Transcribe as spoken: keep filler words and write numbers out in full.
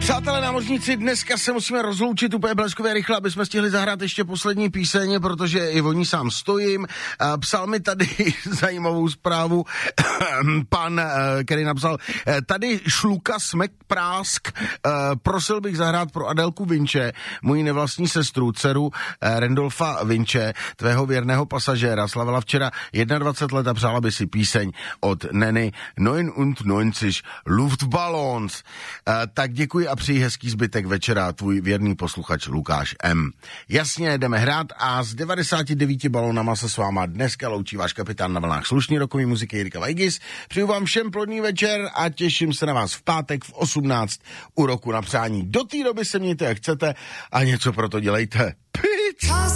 Přátelé námořníci, dneska se musíme rozloučit úplně bleskově rychle, aby jsme stihli zahrát ještě poslední píseň, protože i o ní sám stojím. Psal mi tady zajímavou zprávu pan, který napsal, tady šluka smek prásk, prosil bych zahrát pro Adélku Vinče, moji nevlastní sestru, dceru Randolfa Vinče, tvého věrného pasažéra. Slavila včera dvacet jedna let a přála by si píseň od Neny neunundneunzig Luftballons. Tak děkuji a přeji hezký zbytek večera, tvůj věrný posluchač Lukáš M. Jasně, jdeme hrát a s devadesáti devíti balónama se s váma dneska loučí váš kapitán na vlnách slušný rokový muziky Jirka Vajgis. Přeju vám všem plodný večer a těším se na vás v pátek v osmnáct u Roku na přání. Do té doby se mějte jak chcete a něco pro to dělejte. Pič!